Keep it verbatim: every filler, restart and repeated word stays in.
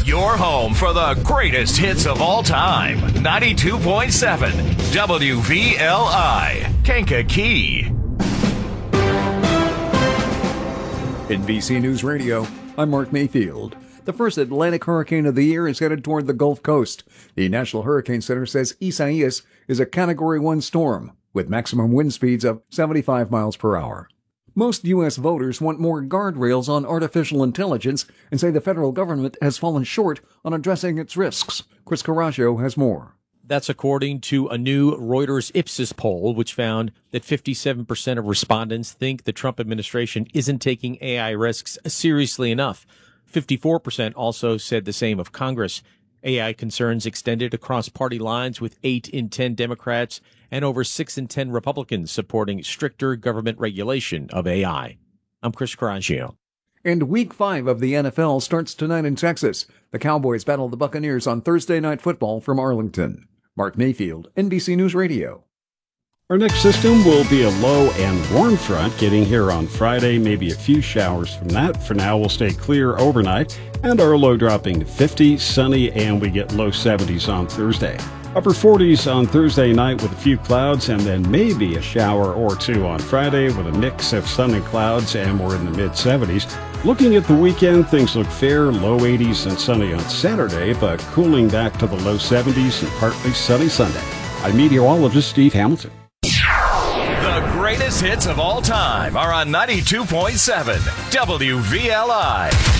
Your home for the greatest hits of all time. ninety-two point seven W V L I, Kankakee. N B C News Radio, I'm Mark Mayfield. The first Atlantic hurricane of the year is headed toward the Gulf Coast. The National Hurricane Center says Isaias is a Category one storm with maximum wind speeds of seventy-five miles per hour. Most U S voters want more guardrails on artificial intelligence and say the federal government has fallen short on addressing its risks. Chris Carraggio has more. That's according to a new Reuters Ipsos poll, which found that fifty-seven percent of respondents think the Trump administration isn't taking A I risks seriously enough. fifty-four percent also said the same of Congress. A I concerns extended across party lines, with eight in ten Democrats and over six in ten Republicans supporting stricter government regulation of A I. I'm Chris Carraggio. And Week five of the N F L starts tonight in Texas. The Cowboys battle the Buccaneers on Thursday Night Football from Arlington. Mark Mayfield, N B C News Radio. Our next system will be a low and warm front getting here on Friday, maybe a few showers from that. For now, we'll stay clear overnight, and our low dropping to fifty, sunny, and we get low seventies on Thursday. Upper forties on Thursday night with a few clouds, and then maybe a shower or two on Friday with a mix of sun and clouds, and we're in the mid seventies. Looking at the weekend, things look fair, low eighties and sunny on Saturday, but cooling back to the low seventies and partly sunny Sunday. I'm meteorologist Steve Hamilton. The greatest hits of all time are on ninety-two point seven W V L I.